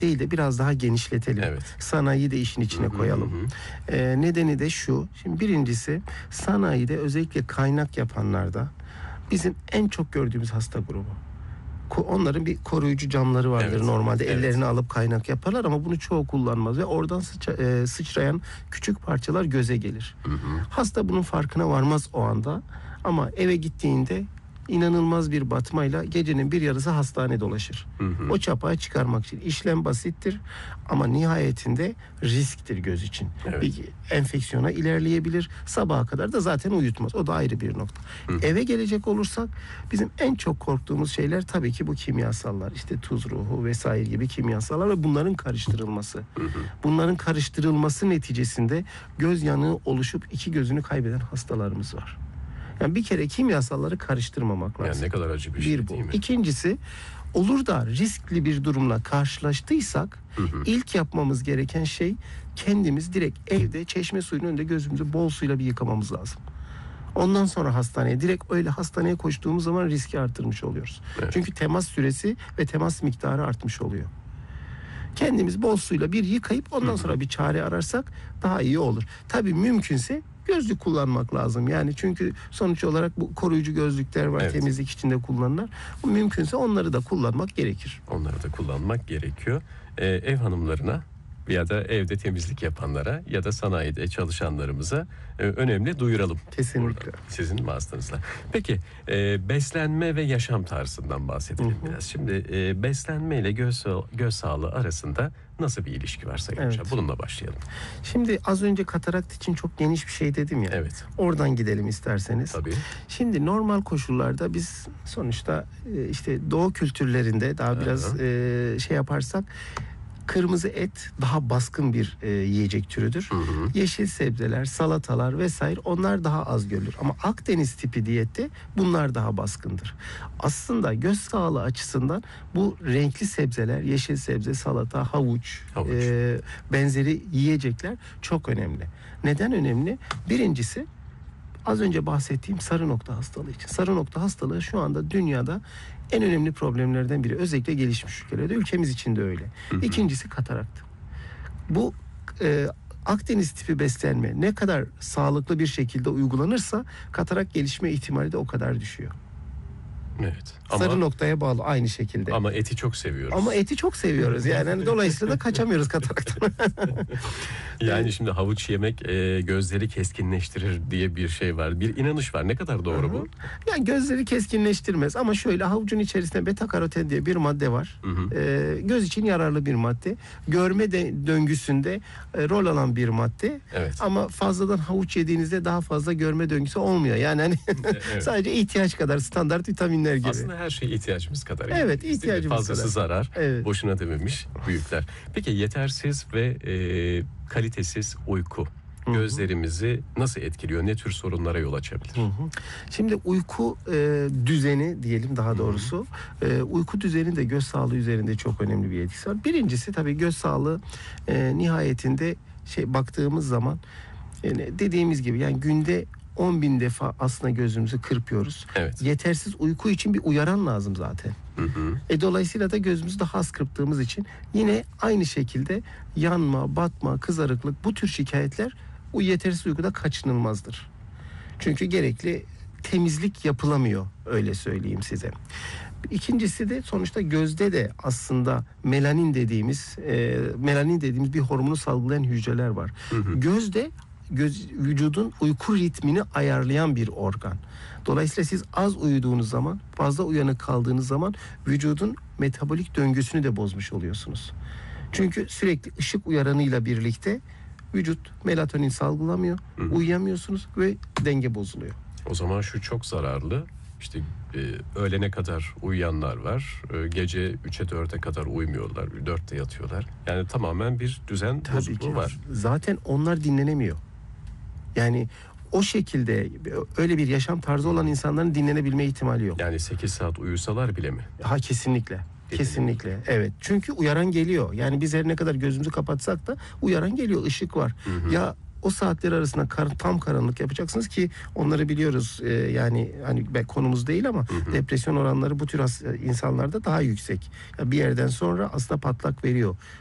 değil de biraz daha genişletelim. Evet. Sanayiyi de işin içine koyalım. Nedeni de şu. Şimdi birincisi, sanayide özellikle kaynak yapanlarda bizim en çok gördüğümüz hasta grubu. Onların bir koruyucu camları vardır, Evet, normalde evet. ellerini alıp kaynak yaparlar ama bunu çoğu kullanmaz ve oradan sıçrayan küçük parçalar göze gelir. Hasta bunun farkına varmaz o anda ama eve gittiğinde inanılmaz bir batmayla gecenin bir yarısı hastane dolaşır. O çapağı çıkarmak için. İşlem basittir ama nihayetinde risktir göz için. Evet. Bir enfeksiyona ilerleyebilir. Sabaha kadar da zaten uyutmaz. O da ayrı bir nokta. Eve gelecek olursak bizim en çok korktuğumuz şeyler tabii ki bu kimyasallar. İşte tuz ruhu vesaire gibi kimyasallar ve bunların karıştırılması. Bunların karıştırılması neticesinde göz yanığı oluşup iki gözünü kaybeden hastalarımız var. Yani bir kere kimyasalları karıştırmamak lazım. Yani ne kadar acı bir şey, bu. değil mi? İkincisi, olur da riskli bir durumla karşılaştıysak ilk yapmamız gereken şey kendimiz direkt evde çeşme suyunun önünde gözümüzü bol suyla bir yıkamamız lazım. Ondan sonra hastaneye, direkt öyle hastaneye koştuğumuz zaman riski artırmış oluyoruz. Evet. Çünkü temas süresi ve temas miktarı artmış oluyor. Kendimiz bol suyla bir yıkayıp ondan sonra bir çare ararsak daha iyi olur. Tabii mümkünse gözlük kullanmak lazım. Yani çünkü sonuç olarak bu koruyucu gözlükler var, Evet. temizlik içinde kullanılar. Mümkünse onları da kullanmak gerekir. Onları da kullanmak gerekiyor. Ev hanımlarına ya da evde temizlik yapanlara ya da sanayide çalışanlarımıza önemli duyuralım. Kesinlikle. Burada, sizin vasıtanızla. Peki beslenme ve yaşam tarzından bahsedelim biraz. Şimdi beslenme ile göz sağlığı arasında nasıl bir ilişki var Sayın Hocam? Bununla başlayalım. Şimdi az önce katarakt için çok geniş bir şey dedim ya. Evet. Oradan gidelim isterseniz. Tabii. Şimdi normal koşullarda biz sonuçta işte doğu kültürlerinde daha biraz şey yaparsak, kırmızı et daha baskın bir yiyecek türüdür. Yeşil sebzeler, salatalar vesaire onlar daha az görülür. Ama Akdeniz tipi diyette bunlar daha baskındır. Aslında göz sağlığı açısından bu renkli sebzeler, yeşil sebze, salata, havuç. Benzeri yiyecekler çok önemli. Neden önemli? Birincisi, az önce bahsettiğim sarı nokta hastalığı için. Sarı nokta hastalığı şu anda dünyada en önemli problemlerden biri. Özellikle gelişmiş ülkelerde. Ülkemiz için de öyle. İkincisi katarakt. Bu Akdeniz tipi beslenme ne kadar sağlıklı bir şekilde uygulanırsa katarak gelişme ihtimali de o kadar düşüyor. Evet. Sarı noktaya bağlı aynı şekilde. Ama eti çok seviyoruz. Ama eti çok seviyoruz. Yani dolayısıyla da kaçamıyoruz kataraktan. Yani şimdi havuç yemek gözleri keskinleştirir diye bir şey var. Bir inanış var. Ne kadar doğru bu? Yani gözleri keskinleştirmez ama şöyle, havucun içerisinde beta karoten diye bir madde var. Göz için yararlı bir madde. Görme döngüsünde rol alan bir madde. Evet. Ama fazladan havuç yediğinizde daha fazla görme döngüsü olmuyor. Yani hani Evet. sadece ihtiyaç kadar standart vitaminler gibi. Aslında her şey ihtiyacımız kadar. Evet, Değil mi? ihtiyacımız Fazlası kadar. zarar. Evet. Boşuna dememiş büyükler. Peki yetersiz ve kalitesiz uyku gözlerimizi nasıl etkiliyor? Ne tür sorunlara yol açabilir? Şimdi uyku düzeni diyelim daha doğrusu. Uyku düzeni de göz sağlığı üzerinde çok önemli bir etkisi var. Birincisi tabii göz sağlığı nihayetinde baktığımız zaman dediğimiz gibi yani günde 10.000 defa aslında gözümüzü kırpıyoruz. Evet. Yetersiz uyku için bir uyaran lazım zaten. Dolayısıyla da gözümüzü daha az kırptığımız için yine aynı şekilde yanma, batma, kızarıklık, bu tür şikayetler o yetersiz uykuda kaçınılmazdır. Çünkü gerekli temizlik yapılamıyor, öyle söyleyeyim size. İkincisi de sonuçta gözde de aslında melanin dediğimiz bir hormonu salgılayan hücreler var. Gözde vücudun uyku ritmini ayarlayan bir organ. Dolayısıyla siz az uyuduğunuz zaman, fazla uyanık kaldığınız zaman vücudun metabolik döngüsünü de bozmuş oluyorsunuz. Çünkü sürekli ışık uyaranıyla birlikte vücut melatonin salgılamıyor, uyuyamıyorsunuz ve denge bozuluyor. O zaman şu çok zararlı. İşte öğlene kadar uyuyanlar var. Gece 3'e 4'e kadar uyumuyorlar. 4'te yatıyorlar. Yani tamamen bir düzen bozukluğu var. Zaten onlar dinlenemiyor. Yani o şekilde öyle bir yaşam tarzı olan insanların dinlenebilme ihtimali yok. Yani 8 saat uyusalar bile mi? Kesinlikle. Kesinlikle. Evet. Çünkü uyaran geliyor. Yani biz her ne kadar gözümüzü kapatsak da uyaran geliyor. Işık var. Ya o saatler arasında tam karanlık yapacaksınız ki onları biliyoruz. Yani hani konumuz değil ama depresyon oranları bu tür insanlarda daha yüksek. Ya bir yerden sonra aslında patlak veriyor.